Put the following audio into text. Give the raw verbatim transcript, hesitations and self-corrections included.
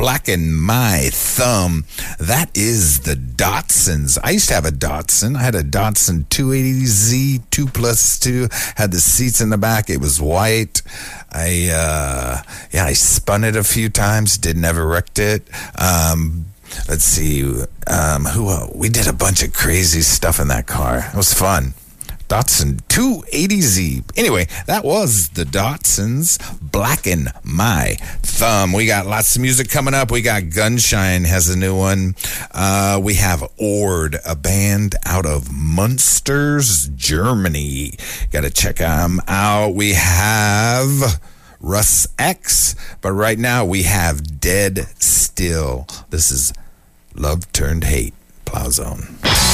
Blacken My Thumb. That is the Datsuns. I used to have a Datsun. I had a Datsun two eighty Z, two plus two, had the seats in the back. It was white. I, uh, yeah, I spun it a few times, did never wrecked it. Um, let's see, um, who, uh, we did a bunch of crazy stuff in that car. It was fun. Datsun two eighty Z. Anyway, that was the Datsuns, Blacken My Thumb. We got lots of music coming up. We got Gunshine has a new one. Uh, we have Ord, a band out of Munsters, Germany. Got to check them out. We have Russ X, but right now we have Dead Still. This is Love Turned Hate, Plow Zone.